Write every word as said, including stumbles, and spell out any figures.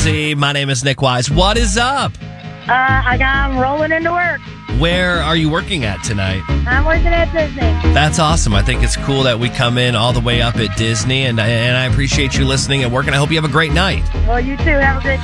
Jersey. My name is Nick Wise. What is up? Uh, I got, I'm rolling into work. Where are you working at tonight? I'm working at Disney. That's awesome. I think it's cool that we come in all the way up at Disney, and, and I appreciate you listening and working. I hope you have a great night. Well, you too. Have a great